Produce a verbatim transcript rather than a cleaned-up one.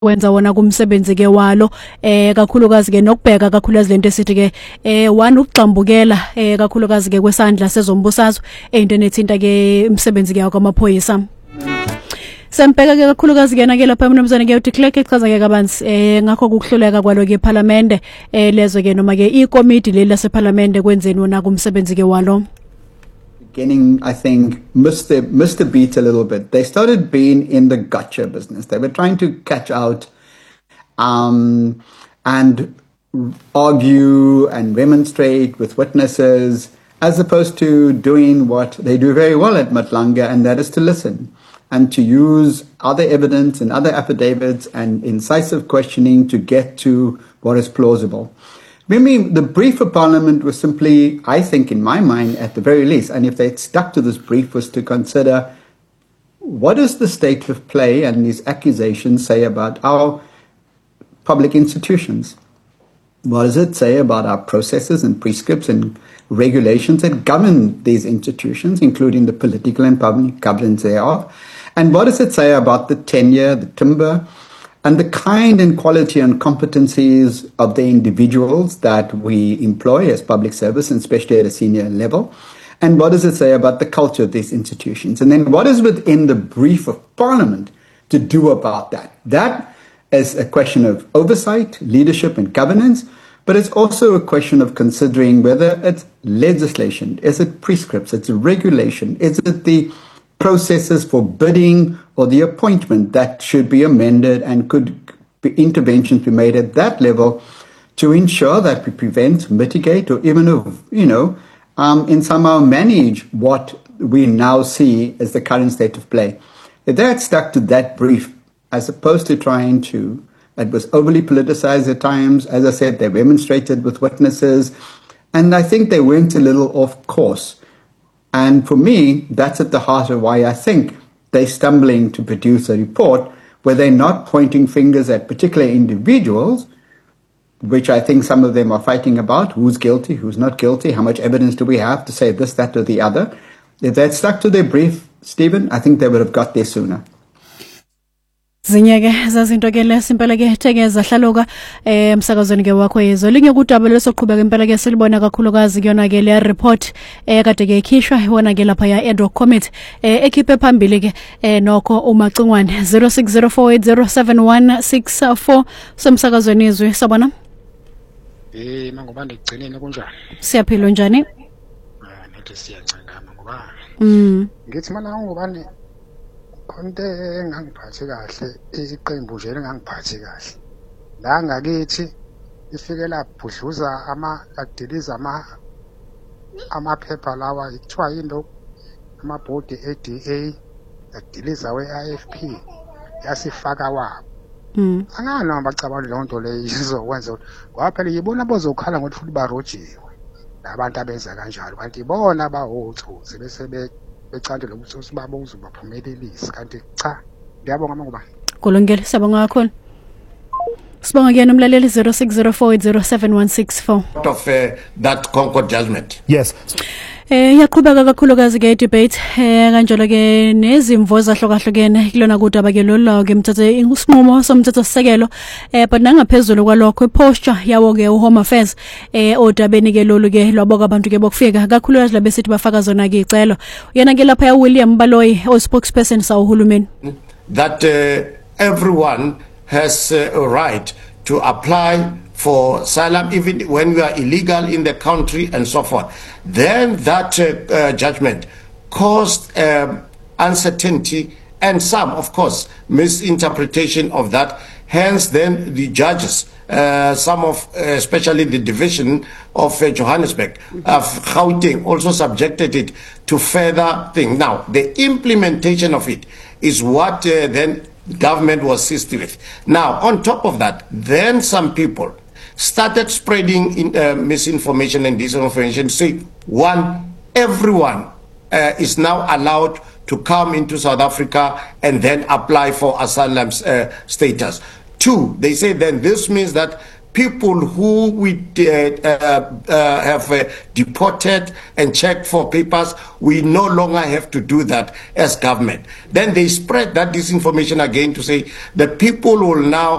wenza wona kumsebenzi ke walo eh kakhulukazi ke nokubheka kakhulukazi lento esithi ke eh one ukugxambukela eh kakhulukazi ke kwesandla sezombusazwe eyintweni ethinta ke umsebenzi ke kwamaphoyisa. Sempeka ke kakhulukazi ke nakela lapha umnumzane ke uthi Clerk echaza ke kabanzi eh ngakho ukuhluleka kwalo ke parliament eh lezo ke noma ke ikomiti leli lase parliament kwenzeni wona kumsebenzi ke walo. Beginning, I think, missed the, missed the beat a little bit. They started being in the gotcha business. They were trying to catch out um, and argue and remonstrate with witnesses, as opposed to doing what they do very well at Matlanga, and that is to listen and to use other evidence and other affidavits and incisive questioning to get to what is plausible. Maybe the brief of Parliament was simply, I think, in my mind, at the very least, and if they'd stuck to this brief, was to consider what does the state of play and these accusations say about our public institutions? What does it say about our processes and prescripts and regulations that govern these institutions, including the political and public governance thereof? And what does it say about the tenure, the timber, and the kind and quality and competencies of the individuals that we employ as public service, and especially at a senior level? And what does it say about the culture of these institutions? And then what is within the brief of Parliament to do about that? That is a question of oversight, leadership and governance, but it's also a question of considering whether it's legislation, is it prescripts, it's a regulation, is it the processes for bidding or the appointment that should be amended, and could be interventions be made at that level to ensure that we prevent, mitigate, or even, you know, um, in somehow manage what we now see as the current state of play. If they had stuck to that brief, as opposed to trying to, it was overly politicized at times. As I said, they demonstrated with witnesses, and I think they went a little off course. And for me, that's at the heart of why I think they're stumbling to produce a report where they're not pointing fingers at particular individuals, which I think some of them are fighting about, who's guilty, who's not guilty, how much evidence do we have to say this, that, or the other. If they'd stuck to their brief, Stephen, I think they would have got there sooner. Zinyeke zazinto ke lesimpela ke thekeza hlaloka eh emsakazweni ke wakho yezo linye kudaba lesoqhubeka impela ke silibona kakhulukazi kuyona ke le report eh kade ke ikhishwa wona ke lapha ya ad hoc committee eh ekhiphe phambili ke eh nokho umacingwane zero six zero four eight zero seven one six four somsakazweni izwe sabona eh mangobani igcinene kunjani siyaphila njani ah nathi siyancangama ngoba mm ngithi mana ngobani konke engangiphathe kahle iqembu nje engangiphathe kahle la ngakithi ifike labhudluza ama adiliza ama amaphepha lawa ikuthiwa yinto amabhodi A D A adiliza we-I F P yasifaka wabo mm angana bacabanga le nto le izokwenza ngoba phela yibona bozokhala ngokuthi futhi barojiwe labantu abenza kanjalo kanti ibona abawuthuzi bese be becandela ukuthi babo uzobaphumelelisa kanti cha ngiyabonga mangubani kulungile siyabonga kakhulu sibonga ke nomlaleli zero six zero four eight zero seven one six four of uh, that Concord judgment. Yes. Eh yaqhubeka kakhulukazi ke debate eh kanjalo ke nezimvo ezahlukahlukene kulona kudaba ke lolu ke umthetho ingusinqumo somthetho sisekelo eh but nangaphezulu kwalokho iposture yawo ke uHome Affairs eh odabeni ke lolu ke lwaboka abantu ke bokufika kakhulukazi labesithi bafaka zona ke icelo yena ke lapha ya William Baloyi o spokesperson sa uhulumeni that uh, everyone has uh, a right to apply for asylum even when we are illegal in the country and so forth. Then that uh, uh, judgment caused um, uncertainty and some, of course, misinterpretation of that. Hence, then the judges, uh, some of, uh, especially the division of uh, Johannesburg, of Gauteng, also subjected it to further thing. Now, the implementation of it is what uh, then government was seized with. Now, on top of that, then some people started spreading in, uh, misinformation and disinformation. Say, one, everyone uh, is now allowed to come into South Africa and then apply for asylum uh, status. Two, they say then this means that people who we uh, uh, uh, have uh, deported and checked for papers, we no longer have to do that as government. Then they spread that disinformation again to say the people will now